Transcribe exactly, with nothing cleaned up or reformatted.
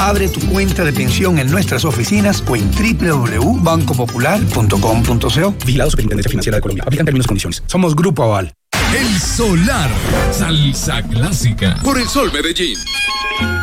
Abre tu cuenta de pensión en nuestras oficinas o en doble u doble u doble u punto banco popular punto com punto co. Vigilado Superintendencia Financiera de Colombia. Aplican términos y condiciones. Somos Grupo Aval. El Solar, salsa clásica. Por el Sol Medellín.